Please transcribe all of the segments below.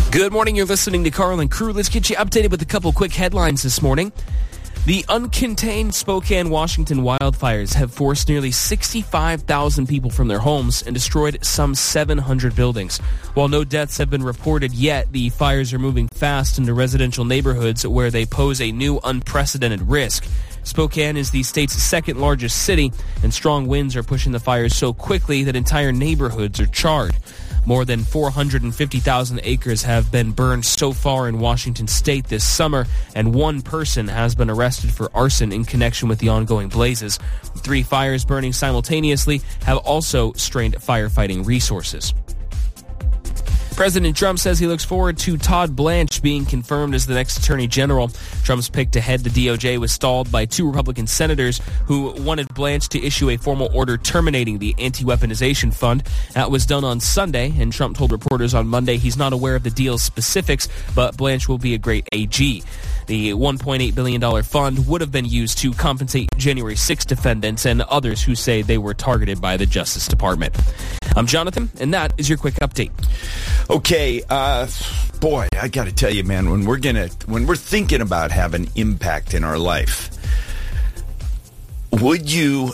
Good morning. You're listening to Carl and Crew. Let's get you updated with a couple quick headlines this morning. The uncontained Spokane, Washington wildfires have forced nearly 65,000 people from their homes and destroyed some 700 buildings. While no deaths have been reported yet, the fires are moving fast into residential neighborhoods where they pose a new unprecedented risk. Spokane is the state's second largest city, and strong winds are pushing the fires so quickly that entire neighborhoods are charred. More than 450,000 acres have been burned so far in Washington state this summer, and one person has been arrested for arson in connection with the ongoing blazes. 3 fires burning simultaneously have also strained firefighting resources. President Trump says he looks forward to Todd Blanche being confirmed as the next Attorney General. Trump's pick to head the DOJ was stalled by 2 Republican senators who wanted Blanche to issue a formal order terminating the anti-weaponization fund. That was done on Sunday, and Trump told reporters on Monday he's not aware of the deal's specifics, but Blanche will be a great AG. The $1.8 billion fund would have been used to compensate January 6 defendants and others who say they were targeted by the Justice Department. I'm Jonathan, and that is your quick update. Okay, boy, I got to tell you, man, when we're thinking about having impact in our life, would you?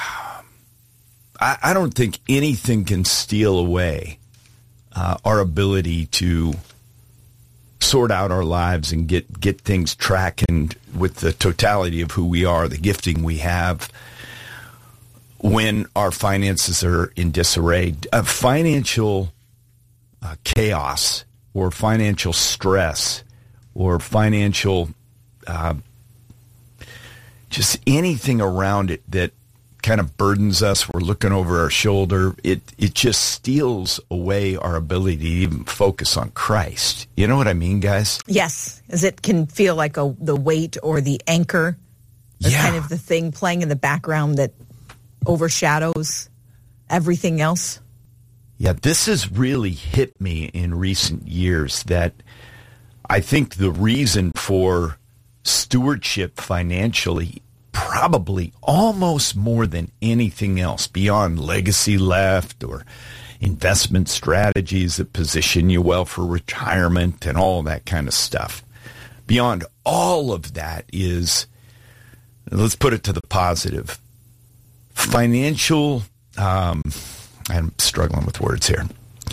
I don't think anything can steal away our ability to sort out our lives and get things tracking with the totality of who we are, the gifting we have, when our finances are in disarray. Financial chaos or financial stress or financial just anything around it that kind of burdens us, we're looking over our shoulder, it just steals away our ability to even focus on Christ. You know what I mean, guys? Yes, as it can feel like the weight or the anchor, or kind of the thing playing in the background that overshadows everything else. Yeah, this has really hit me in recent years, that I think the reason for stewardship financially, probably almost more than anything else, beyond legacy left or investment strategies that position you well for retirement and all that kind of stuff, beyond all of that is, let's put it to the positive, financial, I'm struggling with words here,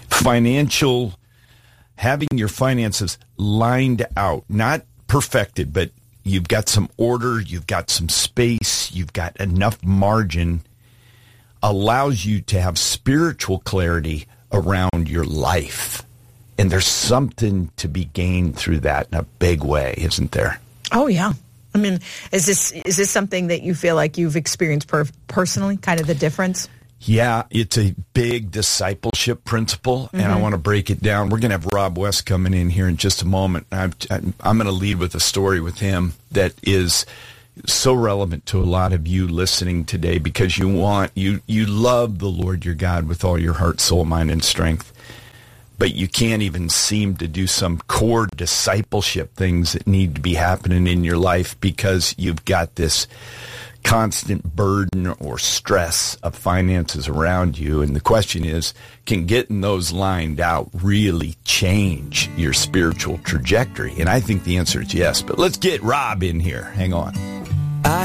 having your finances lined out, not perfected, but you've got some order, you've got some space, you've got enough margin, allows you to have spiritual clarity around your life. And there's something to be gained through that in a big way, isn't there? Oh, yeah. I mean, is this something that you feel like you've experienced personally, kind of the difference? Yeah, it's a big discipleship principle, and I want to break it down. We're going to have Rob West coming in here in just a moment. I'm going to lead with a story with him that is so relevant to a lot of you listening today, because you love the Lord your God with all your heart, soul, mind, and strength, but you can't even seem to do some core discipleship things that need to be happening in your life because you've got this constant burden or stress of finances around you. And the question is, can getting those lined out really change your spiritual trajectory? And I think the answer is yes. But let's get Rob in here. Hang on.